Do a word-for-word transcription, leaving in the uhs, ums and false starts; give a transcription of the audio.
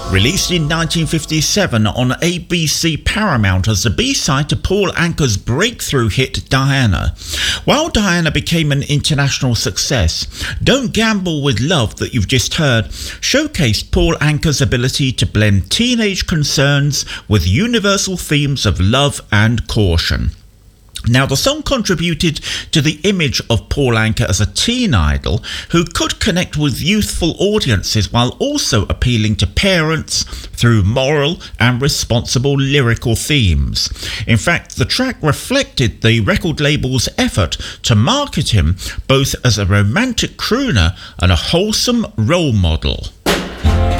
Released in nineteen fifty-seven on A B C Paramount as the B-side to Paul Anka's breakthrough hit Diana. While Diana became an international success, Don't Gamble with Love that you've just heard showcased Paul Anka's ability to blend teenage concerns with universal themes of love and caution. Now, the song contributed to the image of Paul Anka as a teen idol who could connect with youthful audiences while also appealing to parents through moral and responsible lyrical themes. In fact, the track reflected the record label's effort to market him both as a romantic crooner and a wholesome role model.